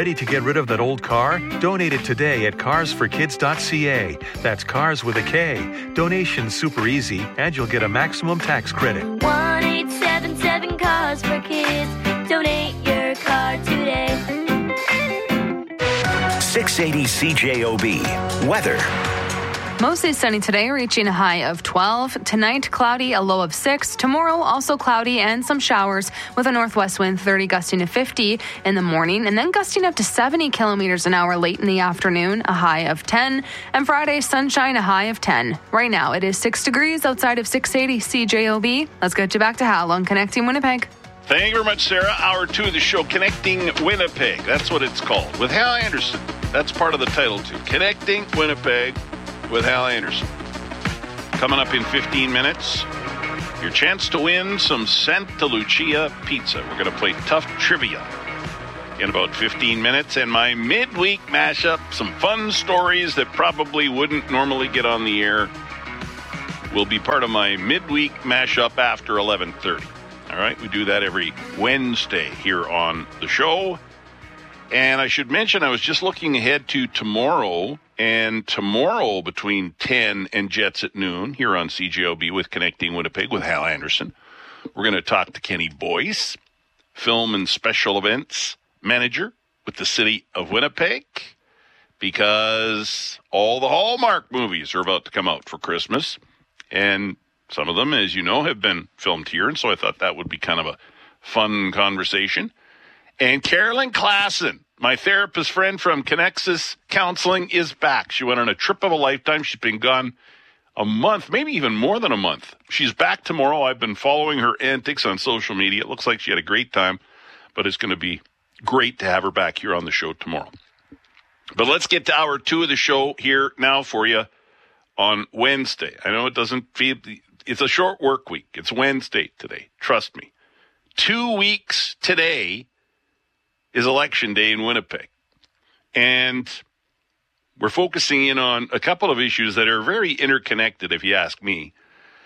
Ready to get rid of that old car? Donate it today at carsforkids.ca. That's cars with a K. Donation's super easy, and you'll get a maximum tax credit. 1-877-CARS-FOR-KIDS. Donate your car today. 680 CJOB. Weather. Mostly sunny today, reaching a high of 12. Tonight, cloudy, a low of 6. Tomorrow, also cloudy and some showers with a northwest wind 30 gusting to 50 in the morning, and then gusting up to 70 kilometers an hour late in the afternoon, a high of 10. And Friday, sunshine, a high of 10. Right now, it is 6 degrees outside of 680 CJOB. Let's get you back to Hal on Connecting Winnipeg. Thank you very much, Sarah. Hour 2 of the show, Connecting Winnipeg. That's what it's called. With Hal Anderson. That's part of the title, too. Connecting Winnipeg with Hal Anderson. Coming up in 15 minutes, your chance to win some Santa Lucia pizza. We're going to play tough trivia in about 15 minutes. And my midweek mashup, some fun stories that probably wouldn't normally get on the air, will be part of my midweek mashup after 11:30. All right, we do that every Wednesday here on the show. And I should mention, I was just looking ahead to tomorrow, and tomorrow between 10 and Jets at noon here on CJOB with Connecting Winnipeg with Hal Anderson. We're going to talk to Kenny Boyce, film and special events manager with the city of Winnipeg, because all the Hallmark movies are about to come out for Christmas. And some of them, as you know, have been filmed here, and so I thought that would be kind of a fun conversation. And Carolyn Klassen, my therapist friend from Connexus Counseling, is back. She went on a trip of a lifetime. She's been gone a month, maybe even more than a month. She's back tomorrow. I've been following her antics on social media. It looks like she had a great time, but it's going to be great to have her back here on the show tomorrow. But let's get to hour 2 of the show here now for you on Wednesday. I know it doesn't feel... It's a short work week. It's Wednesday today. Trust me. 2 weeks today is election day in Winnipeg. And we're focusing in on a couple of issues that are very interconnected, if you ask me.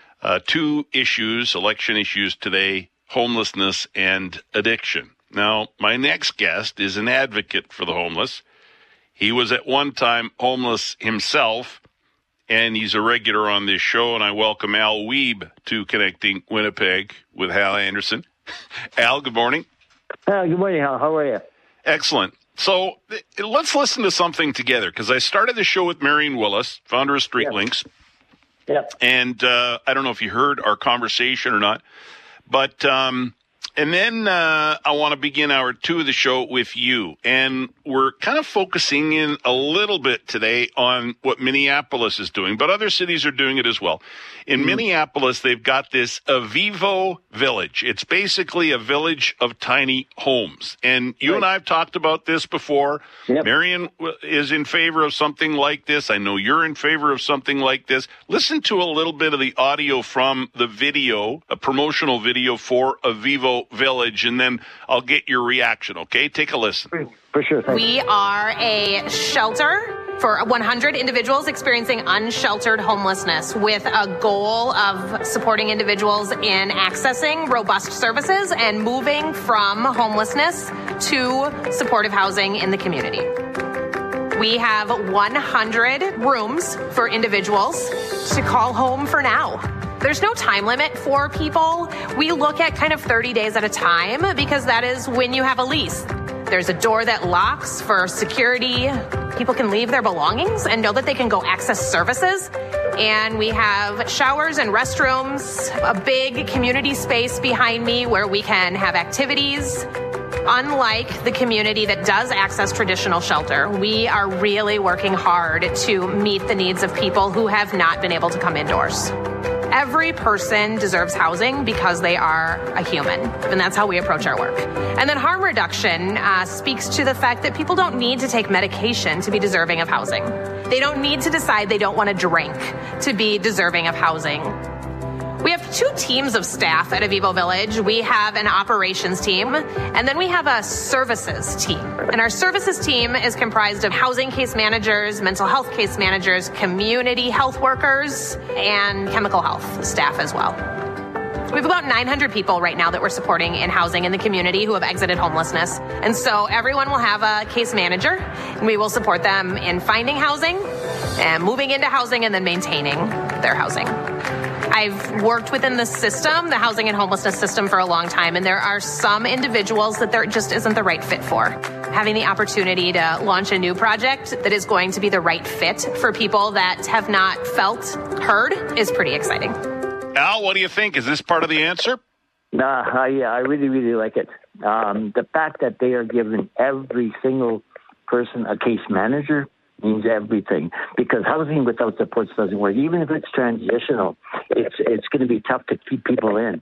2 issues, election issues today, homelessness and addiction. Now, my next guest is an advocate for the homeless. He was at one time homeless himself, and he's a regular on this show, and I welcome Al Wiebe to Connecting Winnipeg with Hal Anderson. Al, good morning. Good morning, Hal. How are you? Excellent. So let's listen to something together, because I started the show with Marion Willis, founder of Street Links. Yep. And I don't know if you heard our conversation or not, but and then I want to begin hour 2 of the show with you. And we're kind of focusing in a little bit today on what Minneapolis is doing, but other cities are doing it as well. In Minneapolis, they've got this Avivo Village. It's basically a village of tiny homes. And you and I have talked about this before. Yep. Marion is in favor of something like this. I know you're in favor of something like this. Listen to a little bit of the audio from the video, a promotional video for Avivo Village, and then I'll get your reaction, okay? Take a listen. For sure. Thanks. We are a shelter for 100 individuals experiencing unsheltered homelessness, with a goal of supporting individuals in accessing robust services and moving from homelessness to supportive housing in the community. We have 100 rooms for individuals to call home for now. There's no time limit for people. We look at kind of 30 days at a time, because that is when you have a lease. There's a door that locks for security. People can leave their belongings and know that they can go access services. And we have showers and restrooms, a big community space behind me where we can have activities. Unlike the community that does access traditional shelter, we are really working hard to meet the needs of people who have not been able to come indoors. Every person deserves housing because they are a human, and that's how we approach our work. And then harm reduction speaks to the fact that people don't need to take medication to be deserving of housing. They don't need to decide they don't want to drink to be deserving of housing. We have 2 teams of staff at Avivo Village. We have an operations team, and then we have a services team. And our services team is comprised of housing case managers, mental health case managers, community health workers, and chemical health staff as well. So we have about 900 people right now that we're supporting in housing in the community who have exited homelessness. And so everyone will have a case manager, and we will support them in finding housing and moving into housing and then maintaining their housing. I've worked within the system, the housing and homelessness system, for a long time, and there are some individuals that there just isn't the right fit for. Having the opportunity to launch a new project that is going to be the right fit for people that have not felt heard is pretty exciting. Al, what do you think? Is this part of the answer? I really, really like it. The fact that they are giving every single person a case manager means everything, because housing without supports doesn't work. Even if it's transitional, it's going to be tough to keep people in.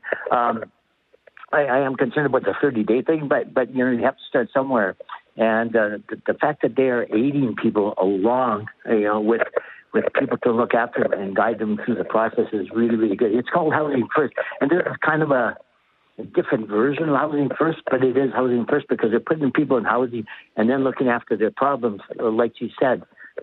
I am concerned about the 30-day thing, but you have to start somewhere. And the fact that they are aiding people along, with people to look after them and guide them through the process is really, really good. It's called Housing First, and this is kind of a different version of Housing First, but it is Housing First because they're putting people in housing and then looking after their problems. Like you said,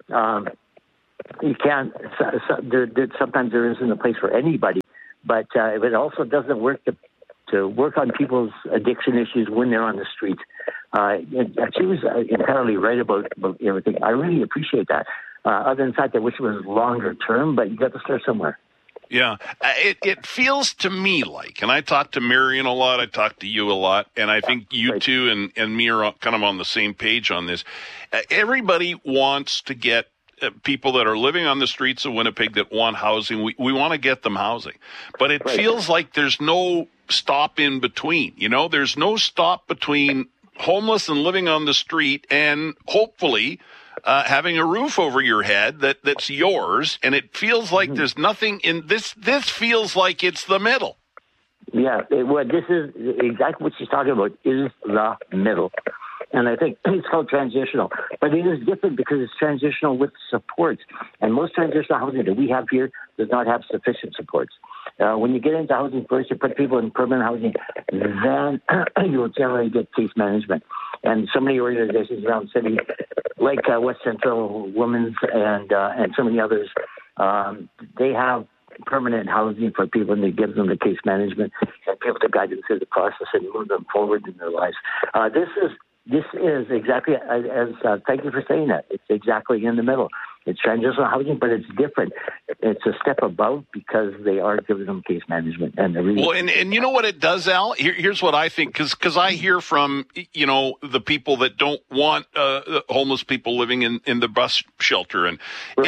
you can't. Sometimes there isn't a place for anybody, but it also doesn't work to work on people's addiction issues when they're on the street. She was entirely right about everything. I really appreciate that. Other than the fact I wish it was longer term, but you got to start somewhere. Yeah, it feels to me like, and I talk to Marion a lot, I talk to you a lot, and I think you two and me are kind of on the same page on this. Everybody wants to get people that are living on the streets of Winnipeg that want housing. We want to get them housing, but it feels like there's no stop in between. There's no stop between homeless and living on the street and hopefully having a roof over your head that's yours, and it feels like there's nothing in this. This feels like it's the middle. Yeah, this is exactly what she's talking about, is the middle. And I think it's called transitional. But it is different because it's transitional with supports. And most transitional housing that we have here does not have sufficient supports. When you get into Housing First, you put people in permanent housing, then you will generally get case management. And so many organizations around the city, like West Central Women's and so many others, they have permanent housing for people, and they give them the case management and be able to guide them through the process and move them forward in their lives. This is exactly as thank you for saying that. It's exactly in the middle. It's transitional housing, but it's different. It's a step above because they are giving them case management. And and you know what it does, Al? Here's what I think, because I hear from, the people that don't want homeless people living in the bus shelter and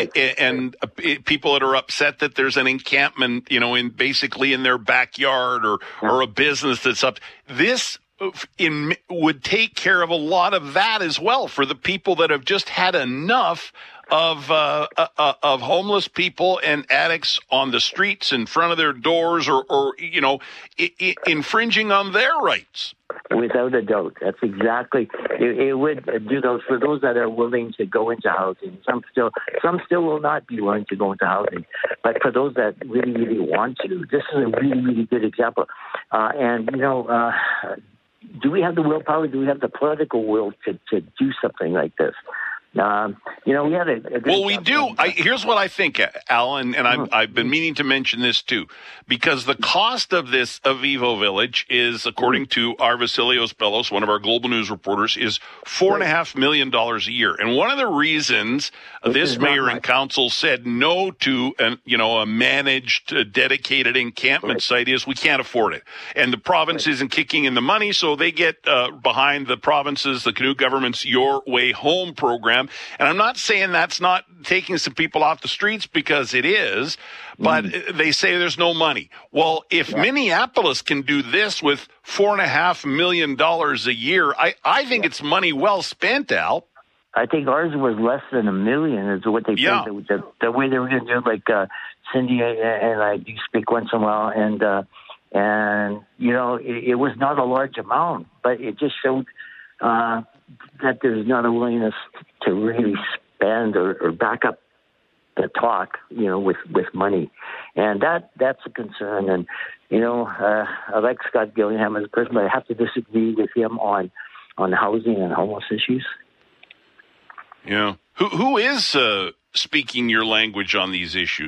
people that are upset that there's an encampment, basically in their backyard or a business that's up. This would take care of a lot of that as well for the people that have just had enough of homeless people and addicts on the streets in front of their doors or infringing on their rights. Without a doubt. That's exactly, it would do those for those that are willing to go into housing. Some still will not be willing to go into housing. But for those that really, really want to, this is a really, really good example. Do we have the willpower? Do we have the political will to do something like this? We had we do. Here's what I think, Alan, and I've been meaning to mention this too, because the cost of this Avivo Village is, according to our Vasilios Bellos, one of our Global News reporters, is $4.5 million a year. And one of the reasons this mayor and council said no to a managed, dedicated encampment site is we can't afford it, and the province isn't kicking in the money, so they get behind the province's, the Canoe government's Your Way Home program. And I'm not saying that's not taking some people off the streets, because it is, but they say there's no money. Well, if Minneapolis can do this with $4.5 million a year, I think it's money well spent, Al. I think ours was less than $1 million is what they said. The way they were going to do it, like Cindy and I do speak once in a while, and it was not a large amount, but it just showed that there's not a willingness to really spend or back up the talk, with money. And that's a concern. And, I like Scott Gillingham as a person, but I have to disagree with him on housing and homeless issues. Yeah. Who is speaking your language on these issues?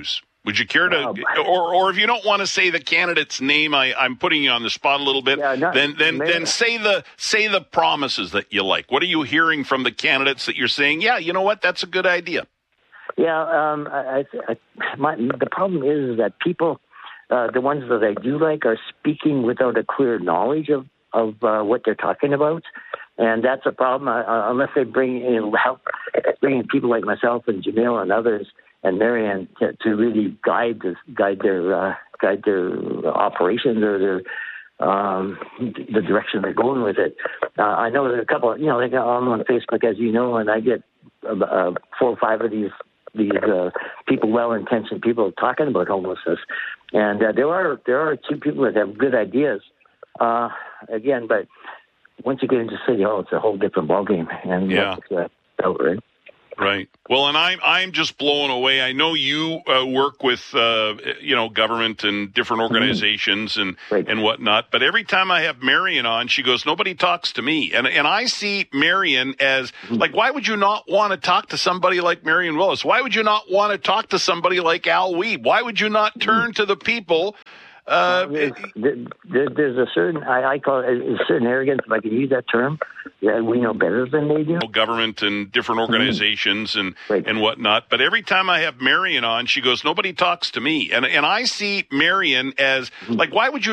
Would you care to, or if you don't want to say the candidate's name, I'm putting you on the spot a little bit. Then say the promises that you like. What are you hearing from the candidates that you're saying? Yeah, you know what, that's a good idea. Yeah, the problem is that people, the ones that I do like, are speaking without a clear knowledge of what they're talking about, and that's a problem. Unless they bring in help, bringing people like myself and Jamil and others and Marianne to really guide their operations or their the direction they're going with it. I know there's a couple, like I'm on Facebook, as you know, and I get 4 or 5 of these people, well-intentioned people, talking about homelessness, and there are 2 people that have good ideas. Again, but once you get into City Hall, it's a whole different ballgame, and right. Right. Well, and I'm just blown away. I know you work with government and different organizations and whatnot. But every time I have Marion on, she goes, "Nobody talks to me," and I see Marion as like, why would you not want to talk to somebody like Marion Willis? Why would you not want to talk to somebody like Al Weeb? Why would you not turn to the people? There's a certain, I call it a certain arrogance, if I can use that term, that we know better than they do. Government and different organizations and whatnot. But every time I have Marion on, she goes, "Nobody talks to me." And I see Marion as like, why would you